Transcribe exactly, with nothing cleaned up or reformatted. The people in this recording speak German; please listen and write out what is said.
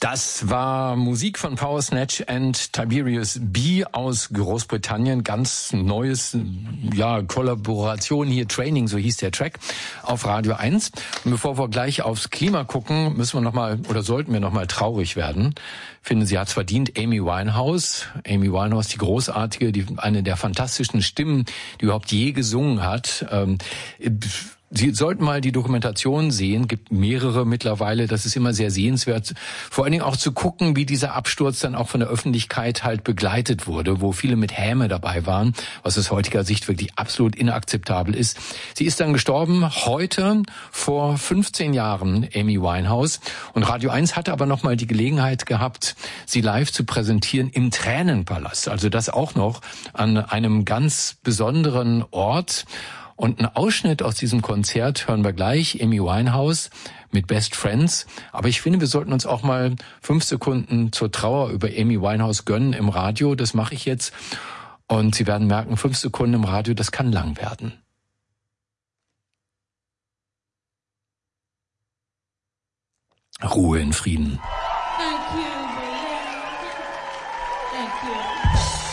Das war Musik von Power Snatch and Tiberius B aus Großbritannien. Ganz neues, ja, Kollaboration hier, Training, so hieß der Track, auf Radio eins. Und bevor wir gleich aufs Klima gucken, müssen wir nochmal, oder sollten wir nochmal traurig werden. Ich finde, sie hat's verdient. Amy Winehouse. Amy Winehouse, die großartige, die, eine der fantastischen Stimmen, die überhaupt je gesungen hat. Ähm, Sie sollten mal die Dokumentation sehen, gibt mehrere mittlerweile, das ist immer sehr sehenswert. Vor allen Dingen auch zu gucken, wie dieser Absturz dann auch von der Öffentlichkeit halt begleitet wurde, wo viele mit Häme dabei waren, was aus heutiger Sicht wirklich absolut inakzeptabel ist. Sie ist dann gestorben heute vor fünfzehn Jahren, Amy Winehouse. Und Radio eins hatte aber nochmal die Gelegenheit gehabt, sie live zu präsentieren im Tränenpalast. Also das auch noch an einem ganz besonderen Ort. Und einen Ausschnitt aus diesem Konzert hören wir gleich, Amy Winehouse mit Best Friends. Aber ich finde, wir sollten uns auch mal fünf Sekunden zur Trauer über Amy Winehouse gönnen im Radio. Das mache ich jetzt. Und Sie werden merken, fünf Sekunden im Radio, das kann lang werden. Ruhe in Frieden. Thank you. Thank you.